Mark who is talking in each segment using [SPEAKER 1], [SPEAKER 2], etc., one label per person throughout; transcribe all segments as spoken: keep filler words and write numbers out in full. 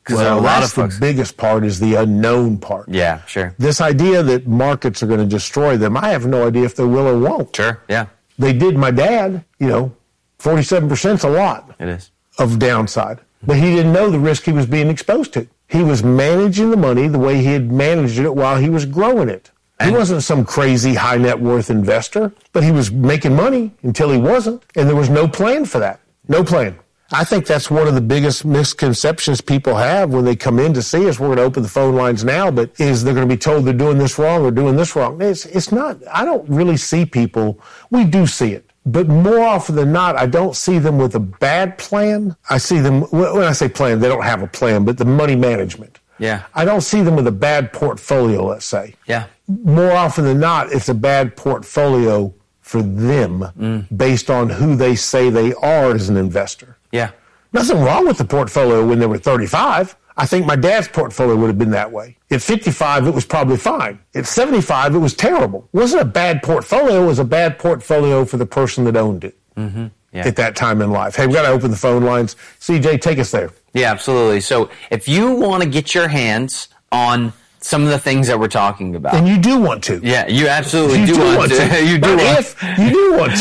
[SPEAKER 1] Well, that's the biggest part is the unknown part.
[SPEAKER 2] Yeah, sure.
[SPEAKER 1] This idea that markets are going to destroy them, I have no idea if they will or won't.
[SPEAKER 2] Sure, yeah.
[SPEAKER 1] They did my dad, you know, forty-seven percent is a lot.
[SPEAKER 2] It is.
[SPEAKER 1] Of downside. But he didn't know the risk he was being exposed to. He was managing the money the way he had managed it while he was growing it. He wasn't some crazy high net worth investor, but he was making money until he wasn't, and there was no plan for that. No plan. I think that's one of the biggest misconceptions people have when they come in to see us. We're going to open the phone lines now, but is they're going to be told they're doing this wrong or doing this wrong. It's, it's not. I don't really see people. We do see it. But more often than not, I don't see them with a bad plan. I see them, when I say plan, they don't have a plan, but the money management.
[SPEAKER 2] Yeah.
[SPEAKER 1] I don't see them with a bad portfolio, let's say.
[SPEAKER 2] Yeah.
[SPEAKER 1] More often than not, it's a bad portfolio for them mm. based on who they say they are as an investor.
[SPEAKER 2] Yeah.
[SPEAKER 1] Nothing wrong with the portfolio when they were thirty-five. I think my dad's portfolio would have been that way. At fifty-five, it was probably fine. At seventy-five, it was terrible. It wasn't a bad portfolio. It was a bad portfolio for the person that owned it
[SPEAKER 2] mm-hmm. yeah.
[SPEAKER 1] at that time in life. Hey, we've got to open the phone lines. C J, take us there.
[SPEAKER 2] Yeah, absolutely. So if you want to get your hands on some of the things that we're talking about.
[SPEAKER 1] And you do want to.
[SPEAKER 2] Yeah, you absolutely
[SPEAKER 1] you
[SPEAKER 2] do,
[SPEAKER 1] do
[SPEAKER 2] want,
[SPEAKER 1] want
[SPEAKER 2] to.
[SPEAKER 1] to.
[SPEAKER 2] you do
[SPEAKER 1] but
[SPEAKER 2] want
[SPEAKER 1] if you do want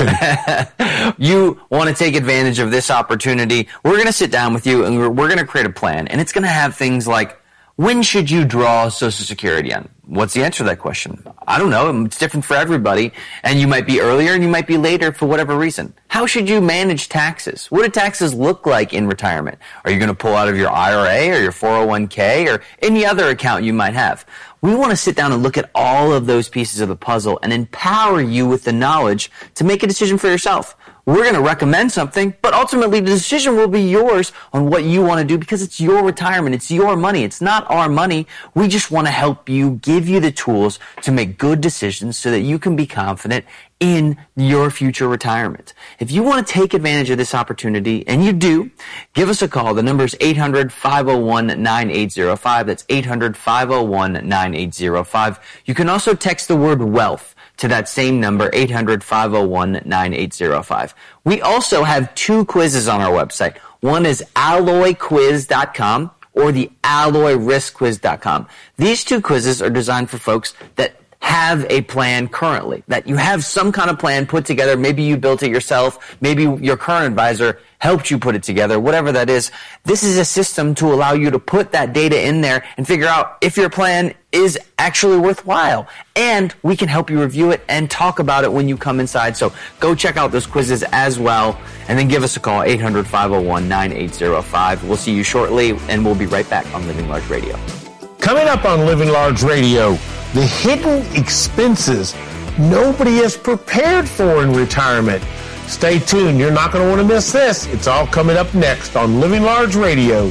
[SPEAKER 1] to.
[SPEAKER 2] You want to take advantage of this opportunity. We're going to sit down with you and we're, we're going to create a plan. And it's going to have things like, when should you draw Social Security on? What's the answer to that question? I don't know. It's different for everybody. And you might be earlier and you might be later for whatever reason. How should you manage taxes? What do taxes look like in retirement? Are you going to pull out of your I R A or your four oh one k or any other account you might have? We want to sit down and look at all of those pieces of the puzzle and empower you with the knowledge to make a decision for yourself. We're going to recommend something, but ultimately the decision will be yours on what you want to do because it's your retirement. It's your money. It's not our money. We just want to help you, give you the tools to make good decisions so that you can be confident in your future retirement. If you want to take advantage of this opportunity, and you do, give us a call. The number is eight hundred, five oh one, nine eight oh five. That's eight hundred, five oh one, nine eight oh five. You can also text the word wealth to that same number, eight hundred, five oh one, nine eight oh five. We also have two quizzes on our website. One is alloy quiz dot com or the alloy risk quiz dot com. These two quizzes are designed for folks that have a plan currently, that you have some kind of plan put together. Maybe you built it yourself. Maybe your current advisor helped you put it together, whatever that is. This is a system to allow you to put that data in there and figure out if your plan is actually worthwhile. And we can help you review it and talk about it when you come inside. So go check out those quizzes as well. And then give us a call, eight hundred, five oh one, nine eight oh five. We'll see you shortly, and we'll be right back on Living Large Radio.
[SPEAKER 1] Coming up on Living Large Radio, the hidden expenses nobody is prepared for in retirement. Stay tuned. You're not going to want to miss this. It's all coming up next on Living Large Radio.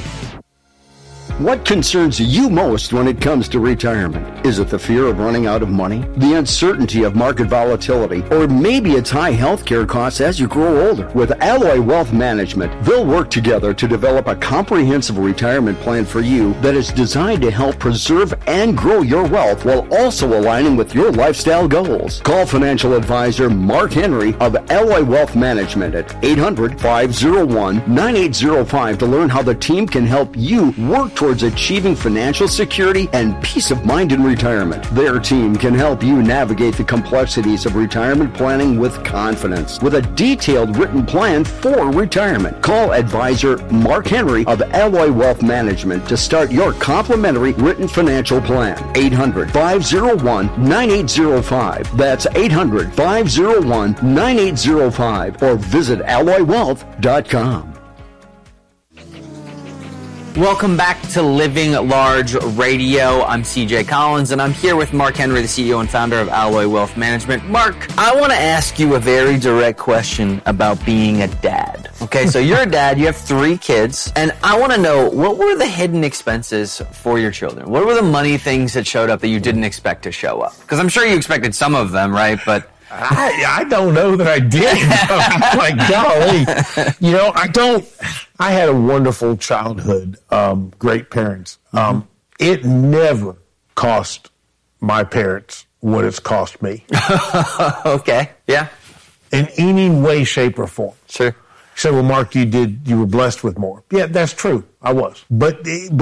[SPEAKER 3] What concerns you most when it comes to retirement? Is it the fear of running out of money, the uncertainty of market volatility, or maybe it's high health care costs as you grow older? With Alloy Wealth Management, they'll work together to develop a comprehensive retirement plan for you that is designed to help preserve and grow your wealth while also aligning with your lifestyle goals. Call financial advisor Mark Henry of Alloy Wealth Management at eight hundred, five oh one, nine eight oh five to learn how the team can help you work towards achieving financial security and peace of mind in retirement. Their team can help you navigate the complexities of retirement planning with confidence with a detailed written plan for retirement. Call advisor Mark Henry of Alloy Wealth Management to start your complimentary written financial plan. eight hundred, five oh one, nine eight oh five. That's eight hundred, five oh one, nine eight oh five or visit alloy wealth dot com.
[SPEAKER 2] Welcome back to Living Large Radio. I'm C J Collins, and I'm here with Mark Henry, the C E O and founder of Alloy Wealth Management. Mark, I want to ask you a very direct question about being a dad. Okay, so you're a dad, you have three kids, and I want to know, what were the hidden expenses for your children? What were the money things that showed up that you didn't expect to show up? Because I'm sure you expected some of them, right? But
[SPEAKER 1] I, I don't know that I did. Like, golly. You know, I don't. I had a wonderful childhood, um, great parents. Um, mm-hmm. It never cost my parents what it's cost me.
[SPEAKER 2] Okay, yeah.
[SPEAKER 1] In any way, shape, or form.
[SPEAKER 2] Sure.
[SPEAKER 1] You say, well, Mark, you did, you were blessed with more. Yeah, that's true. I was. But, but